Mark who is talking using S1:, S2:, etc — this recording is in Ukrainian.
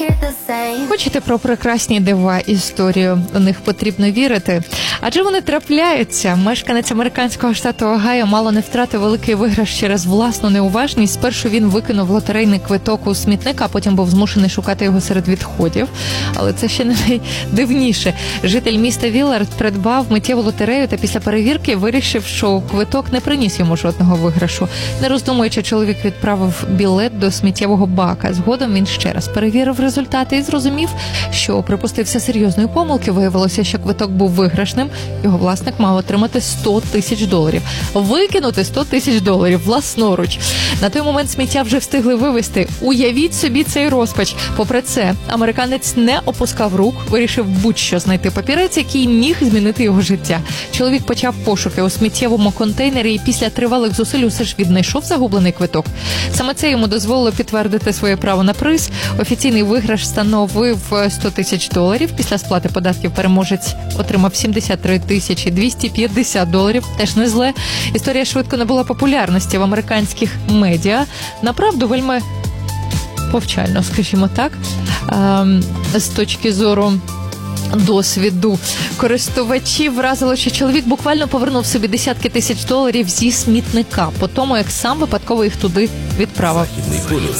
S1: Хочете про прекрасні дива історію? У них потрібно вірити. Адже вони трапляються. Мешканець американського штату Огайо мало не втратив великий виграш через власну неуважність. Спершу він викинув лотерейний квиток у смітник, а потім був змушений шукати його серед відходів. Але це ще не найдивніше. Житель міста Віллард придбав миттєву лотерею та після перевірки вирішив, що квиток не приніс йому жодного виграшу. Не роздумуючи, чоловік відправив білет до сміттєвого бака. Згодом він ще раз перевірив результати і зрозумів, що припустився серйозної помилки. Виявилося, що квиток був виграшним. Його власник мав отримати $100 тисяч. Викинути $100 тисяч власноруч. На той момент сміття вже встигли вивезти. Уявіть собі цей розпач. Попри це, американець не опускав рук, вирішив будь-що знайти папірець, який міг змінити його життя. Чоловік почав пошуки у сміттєвому контейнері і після тривалих зусиль усе ж віднайшов загублений квиток. Саме це йому дозволило підтвердити своє право на приз. Офіційний виграш становив $100 тисяч. Після сплати податків переможець отримав $73 тисячі $250. Теж не зле. Історія швидко набула популярності в американських медіа. Направду, вельми повчально, скажімо так, з точки зору досвіду користувачів вразило, що чоловік буквально повернув собі десятки тисяч доларів зі смітника, по тому, як сам випадково їх туди відправив.
S2: Західний полюс.